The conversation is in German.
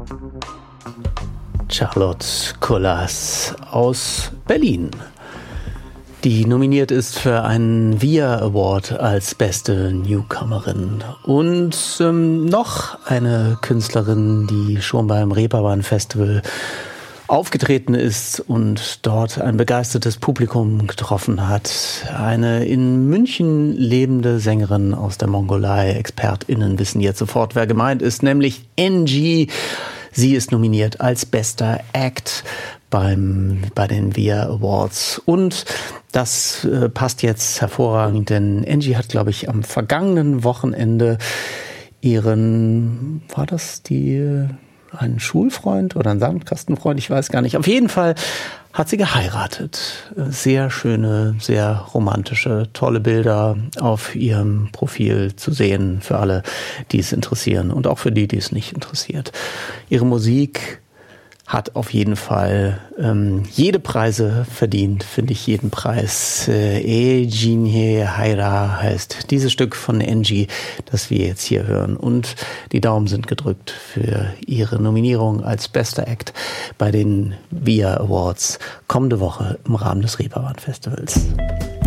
Charlotte Kolas aus Berlin, die nominiert ist für einen VIA Award als beste Newcomerin. Und noch eine Künstlerin, die schon beim Reeperbahn Festival aufgetreten ist und dort ein begeistertes Publikum getroffen hat. Eine in München lebende Sängerin aus der Mongolei. ExpertInnen wissen jetzt sofort, wer gemeint ist, nämlich NG. Sie ist nominiert als bester Act bei den VIA Awards. Und das passt jetzt hervorragend, denn Angie hat, glaube ich, am vergangenen Wochenende einen Schulfreund oder einen Sandkastenfreund, ich weiß gar nicht. Auf jeden Fall hat sie geheiratet. Sehr schöne, sehr romantische, tolle Bilder auf ihrem Profil zu sehen für alle, die es interessieren und auch für die es nicht interessiert. Ihre Musik hat auf jeden Fall jede Preise verdient, finde ich, jeden Preis. Jinhe Haira heißt dieses Stück von Angie, das wir jetzt hier hören. Und die Daumen sind gedrückt für ihre Nominierung als bester Act bei den VIA Awards kommende Woche im Rahmen des Reeperbahn Festivals.